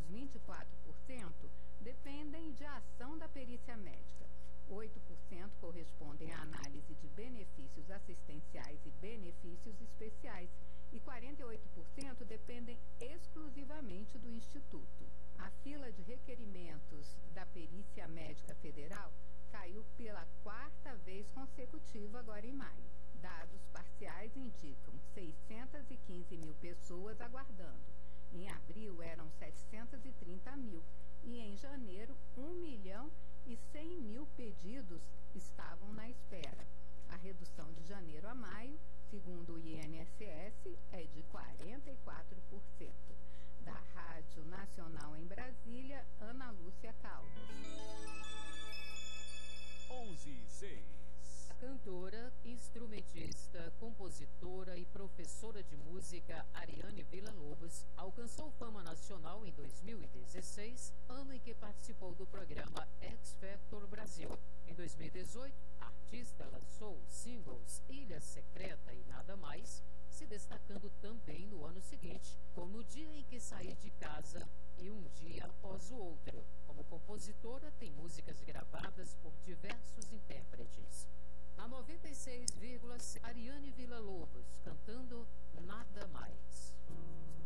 24% dependem de ação da perícia médica. 8% correspondem à análise de benefícios assistenciais e benefícios especiais e 48% dependem exclusivamente do Instituto. A fila de requerimentos da Perícia Médica Federal caiu pela 4ª vez consecutiva agora em maio. Dados parciais indicam 615 mil pessoas aguardando. Em abril eram 730 mil e em janeiro 1.100.000 pedidos estavam na espera. A redução de janeiro a maio, segundo o INSS, é de 44%. Da Rádio Nacional em Brasília, Ana Lúcia Caldas. 11:06. A cantora, instrumentista, compositora e professora de música Ariane Villa-Lobos alcançou fama nacional em 2016, ano em que participou do programa X Factor Brasil. Em 2018, a artista lançou os singles Ilha Secreta e Nada Mais, se destacando também no ano seguinte, com No Dia em que Saí de Casa e Um Dia Após o Outro. Como compositora, tem músicas gravadas por diversos intérpretes. Na 96,7, Ariane Villa-Lobos, cantando Nada Mais.